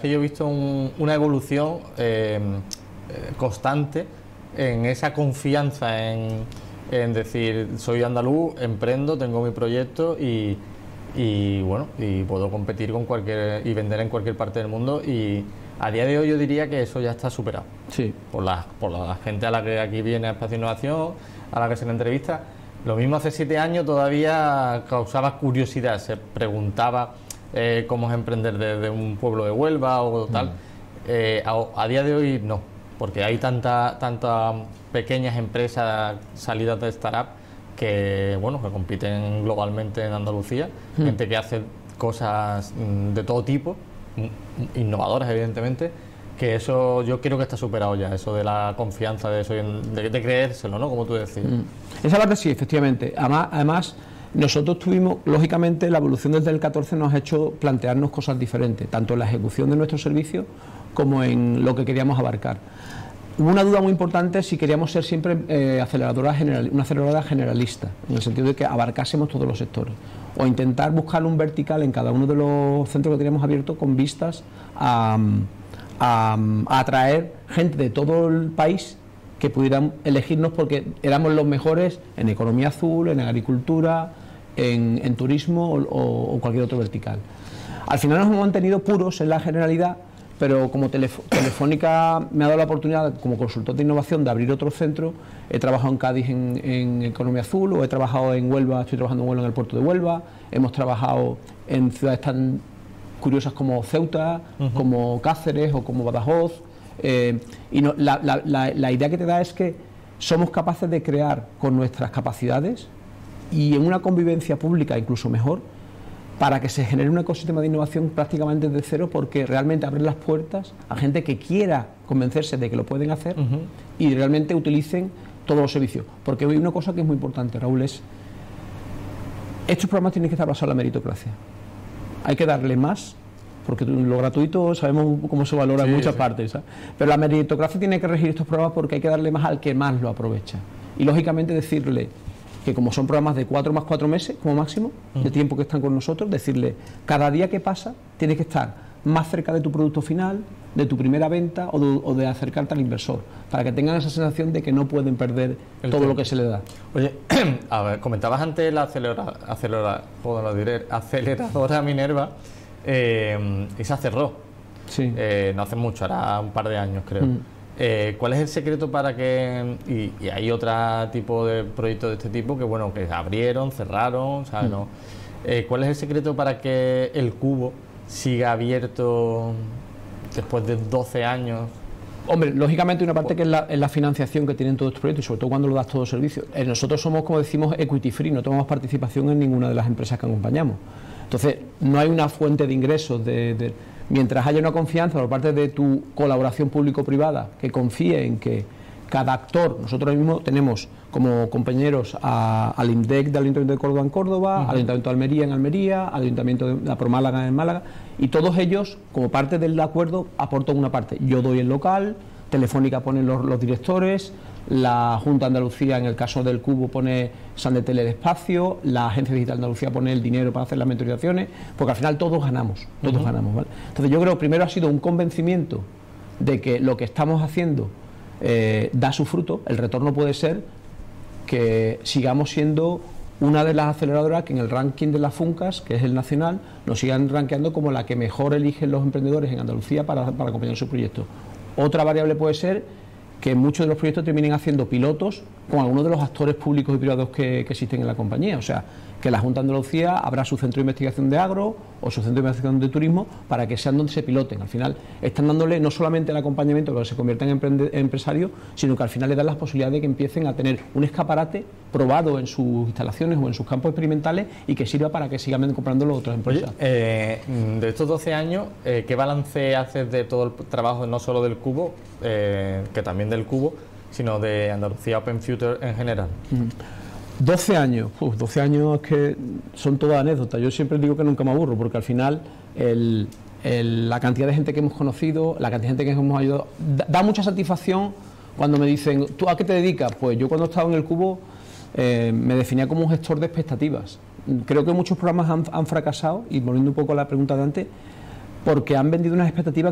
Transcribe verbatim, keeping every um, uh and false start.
es que yo he visto un, una evolución eh, eh, constante en esa confianza en, en decir, soy andaluz, emprendo, tengo mi proyecto y, y bueno, y puedo competir con cualquier y vender en cualquier parte del mundo, y a día de hoy yo diría que eso ya está superado. Sí. Por la, por la gente a la que aquí viene a Espacio Innovación, a la que se le entrevista. Lo mismo hace siete años todavía causaba curiosidad, se preguntaba eh, cómo es emprender desde un pueblo de Huelva o tal. Mm. Eh, a, a día de hoy no, porque hay tantas tanta pequeñas empresas salidas de startup que, bueno, que compiten globalmente en Andalucía, mm. gente que hace cosas de todo tipo, innovadoras evidentemente, que eso yo creo que está superado ya, eso de la confianza, de eso, de, de creérselo, ¿no? Como tú decías. Mm. Esa parte sí, efectivamente. Además, además, nosotros tuvimos, lógicamente, la evolución desde el catorce nos ha hecho plantearnos cosas diferentes, tanto en la ejecución de nuestros servicios como en lo que queríamos abarcar. Hubo una duda muy importante si queríamos ser siempre eh, aceleradora general, una aceleradora generalista, en el sentido de que abarcásemos todos los sectores, o intentar buscar un vertical en cada uno de los centros que teníamos abiertos con vistas a, a, a atraer gente de todo el país que pudieran elegirnos porque éramos los mejores en economía azul, en agricultura, en, en turismo o, o, o cualquier otro vertical. Al final nos hemos mantenido puros en la generalidad, pero como Telef Telefónica me ha dado la oportunidad como consultor de innovación de abrir otro centro. He trabajado en Cádiz en, en economía azul, o he trabajado en Huelva, estoy trabajando en Huelva en el puerto de Huelva, hemos trabajado en ciudades tan curiosas como Ceuta, uh-huh. como Cáceres o como Badajoz, eh, y no, la, la, la, la idea que te da es que somos capaces de crear con nuestras capacidades y en una convivencia pública incluso mejor, para que se genere un ecosistema de innovación prácticamente desde cero, porque realmente abren las puertas a gente que quiera convencerse de que lo pueden hacer uh-huh. y realmente utilicen todos los servicios. Porque hay una cosa que es muy importante, Raúl, es estos programas tienen que estar basados en la meritocracia. Hay que darle más, porque lo gratuito sabemos cómo se valora sí, en muchas sí. partes, ¿sabes? Pero la meritocracia tiene que regir estos programas porque hay que darle más al que más lo aprovecha. Y lógicamente decirle que como son programas de cuatro más cuatro meses como máximo de tiempo que están con nosotros, decirle cada día que pasa tienes que estar más cerca de tu producto final, de tu primera venta o de, o de acercarte al inversor, para que tengan esa sensación de que no pueden perder el todo tiempo. Lo que se les da. Oye, a ver, comentabas antes la acelera, acelera, joder, lo diré, aceleradora Minerva, eh, y se cerró. Sí. Eh, no hace mucho, hará un par de años creo. Mm. Eh, ¿Cuál es el secreto para que, y, y hay otro tipo de proyectos de este tipo que bueno, que abrieron, cerraron, ¿sabes? Mm. ¿No? Eh, ¿Cuál es el secreto para que el Cubo siga abierto después de doce años? Hombre, lógicamente una parte que es la, es la financiación que tienen todos estos proyectos y sobre todo cuando lo das todo servicio. Eh, nosotros somos, como decimos, equity free, no tomamos participación en ninguna de las empresas que acompañamos. Entonces, no hay una fuente de ingresos de... de mientras haya una confianza por parte de tu colaboración público-privada que confíe en que cada actor, nosotros mismos tenemos como compañeros a, al INDEC del Ayuntamiento de Córdoba en Córdoba, uh-huh. al Ayuntamiento de Almería en Almería, al Ayuntamiento de la Promálaga en Málaga, y todos ellos, como parte del acuerdo, aportan una parte. Yo doy el local, Telefónica pone los, los directores, la Junta de Andalucía, en el caso del Cubo, pone Sandetele de espacio, la Agencia Digital de Andalucía pone el dinero para hacer las mentorizaciones, porque al final todos ganamos, todos uh-huh. ganamos, ¿vale? Entonces yo creo que primero ha sido un convencimiento de que lo que estamos haciendo eh, da su fruto. El retorno puede ser que sigamos siendo una de las aceleradoras que en el ranking de las FUNCAS, que es el nacional, nos sigan rankeando como la que mejor eligen los emprendedores en Andalucía para, para acompañar su proyecto. Otra variable puede ser que muchos de los proyectos terminen haciendo pilotos con algunos de los actores públicos y privados que, que existen en la compañía. O sea, que la Junta de Andalucía habrá su centro de investigación de agro o su centro de investigación de turismo para que sean donde se piloten. Al final están dándole no solamente el acompañamiento para que se conviertan en empresarios, sino que al final le dan las posibilidades de que empiecen a tener un escaparate probado en sus instalaciones o en sus campos experimentales y que sirva para que sigan comprando las otras empresas. Oye, eh, de estos doce años, eh, ¿qué balance haces de todo el trabajo, no solo del Cubo, eh, que también del Cubo, sino de Andalucía Open Future en general? Uh-huh. doce años, uf, doce años es que son todas anécdotas. Yo siempre digo que nunca me aburro, porque al final el, el, la cantidad de gente que hemos conocido, la cantidad de gente que hemos ayudado, da, da mucha satisfacción cuando me dicen, ¿tú a qué te dedicas? Pues yo cuando estaba en el Cubo eh, me definía como un gestor de expectativas. Creo que muchos programas han, han fracasado, y volviendo un poco a la pregunta de antes, porque han vendido unas expectativas